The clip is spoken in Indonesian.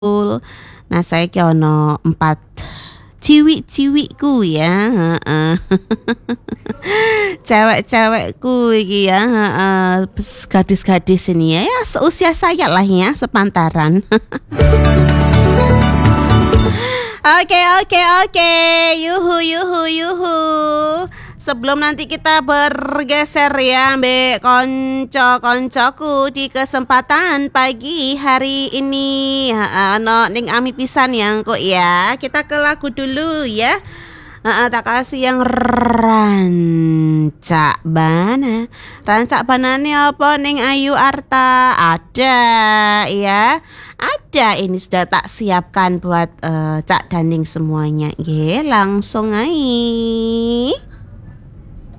Nah, saiki ono 4 ciwik-ciwikku ya, heeh. Cewek-cewekku iki ya, heeh, gadis-gadis ini ya, seusia saya lah ya, sepantaran. Oke, yuhu yuhu yuhu. Sebelum nanti kita bergeser ya mbek konco-koncoku di kesempatan pagi hari ini. Ono ning ami pisan yang kok ya. Kita ke lagu dulu ya. Tak kasih yang rancak bana. Rancak banane apa ning Ayu Arta? Ada ya. Ada, ini sudah tak siapkan buat Cak Daning semuanya. Nggih, langsung aja.